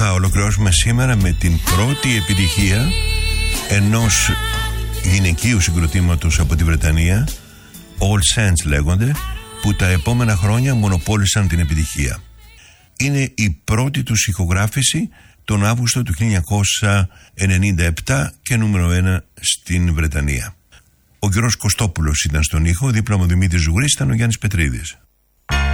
Θα ολοκληρώσουμε σήμερα με την πρώτη επιτυχία ενός γυναικείου συγκροτήματος από τη Βρετανία, All Saints λέγονται, που τα επόμενα χρόνια μονοπόλησαν την επιτυχία. Είναι η πρώτη τους ηχογράφηση τον Αύγουστο του 1997 και νούμερο 1 στην Βρετανία. Ο Γιώργος Κωστόπουλος ήταν στον ήχο, δίπλα μου ο Δημήτρης Ζουγρής, ήταν ο Γιάννης Πετρίδης.